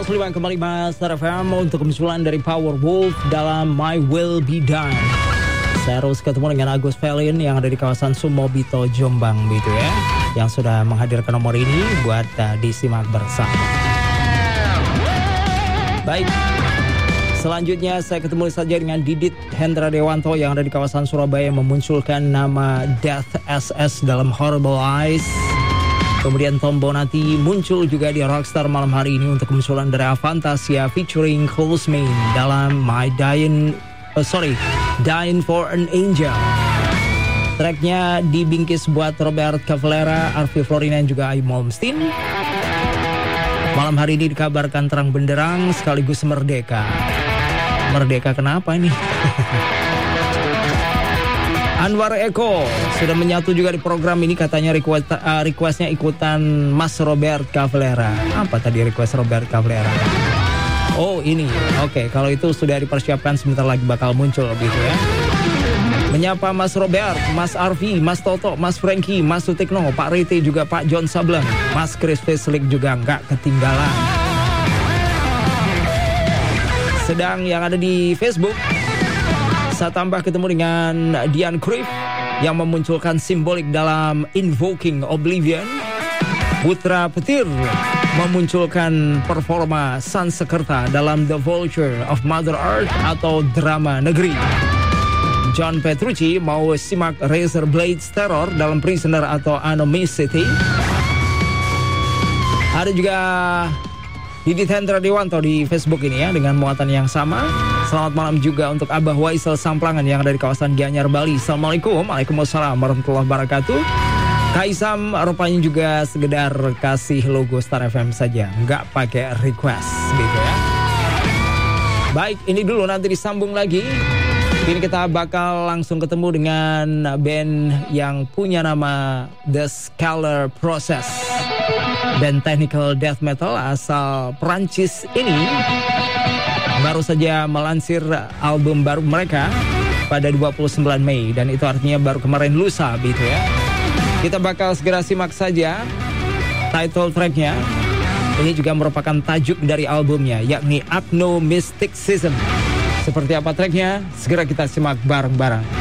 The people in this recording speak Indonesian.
105,5 Star FM untuk kemunculan dari Powerwolf dalam My Will Be Done. Saya harus ketemu dengan Agus Felin yang ada di kawasan Sumobito, Jombang gitu ya, yang sudah menghadirkan nomor ini buat disimak bersama. Baik, selanjutnya saya ketemu saja dengan Didit Hendra Dewanto yang ada di kawasan Surabaya memunculkan nama Death SS dalam Horrible Eyes. Kemudian Tom Bonati muncul juga di Rockstar malam hari ini untuk kemunculan dari Avantasia featuring Closemain dalam Dying for an Angel. Tracknya dibingkis buat Robert Cavalera, Arvi Florina dan juga Aim Malmsteen. Malam hari ini dikabarkan terang benderang sekaligus merdeka. Merdeka kenapa ini? Anwar Eko sudah menyatu juga di program ini, katanya requestnya ikutan Mas Robert Cavalera. Apa tadi request Robert Cavalera? Oh ini, oke, kalau itu sudah dipersiapkan sebentar lagi bakal muncul gitu ya. Menyapa Mas Robert, Mas Arvi, Mas Toto, Mas Frankie, Mas Sutikno, Pak Rite juga Pak John Sableng, Mas Chris Feslik juga nggak ketinggalan. Sedang yang ada di Facebook, saya tambah ketemu dengan Dian Cruyff yang memunculkan simbolik dalam Invoking Oblivion. Putra Petir memunculkan performa Sansekerta dalam The Vulture of Mother Earth atau drama negeri. John Petrucci mau simak Razor Blades Terror dalam Prisoner atau Anomicity. Ada juga Didit Hendra Dewanto di Facebook ini ya dengan muatan yang sama. Selamat malam juga untuk Abah Waisel Samplangan yang ada di kawasan Gianyar, Bali. Assalamualaikum. Waalaikumsalam warahmatullahi wabarakatuh. Kaisam rupanya juga sekedar kasih logo Star FM saja, nggak pakai request gitu ya. Baik, ini dulu, nanti disambung lagi. Ini kita bakal langsung ketemu dengan band yang punya nama The Scalar Process. Band technical death metal asal Perancis ini baru saja melansir album baru mereka pada 29 Mei. Dan itu artinya baru kemarin lusa gitu ya. Kita bakal segera simak saja title tracknya. Ini juga merupakan tajuk dari albumnya, yakni Agnosticism. Seperti apa tracknya? Segera kita simak bareng-bareng.